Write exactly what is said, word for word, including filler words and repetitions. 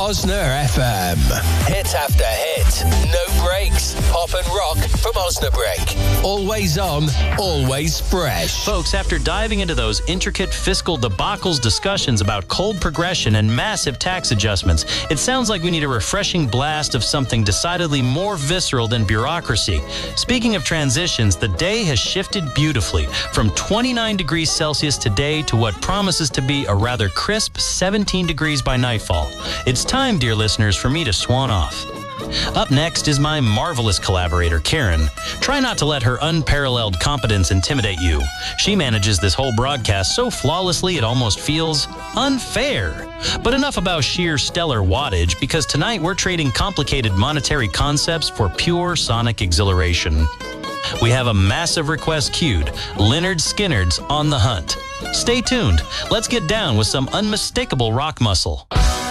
Osner F M. Hit after hit. No breaks. Pop and rock from Osnabrück. Always on, always fresh. Folks, after diving into those intricate fiscal debacles discussions about cold progression and massive tax adjustments, it sounds like we need a refreshing blast of something decidedly more visceral than bureaucracy. Speaking of transitions, the day has shifted beautifully from twenty-nine degrees Celsius today to what promises to be a rather crisp seventeen degrees by nightfall. It's time, dear listeners, for me to swan off. Up next is my marvelous collaborator, Karen. Try not to let her unparalleled competence intimidate you. She manages this whole broadcast so flawlessly it almost feels unfair. But enough about sheer stellar wattage, because tonight we're trading complicated monetary concepts for pure sonic exhilaration. We have a massive request queued, Lynyrd Skynyrd's On the Hunt. Stay tuned. Let's get down with some unmistakable rock muscle.